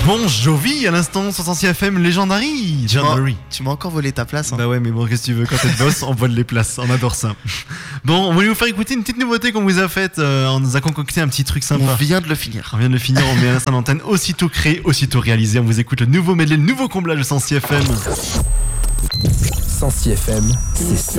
Bon Jovi à l'instant sur 106 FM Legendary. Tu m'as encore volé ta place. Hein. Bah ouais, mais bon, qu'est-ce que tu veux, quand t'es le boss, on vole les places, on adore ça. Bon, on voulait vous faire écouter une petite nouveauté qu'on vous a faite. On nous a concocté un petit truc sympa. On vient de le finir. On met à l'antenne, aussitôt créé, aussitôt réalisé. On vous écoute le nouveau medley, le nouveau comblage de 106 FM. 106 FM, c'est ça.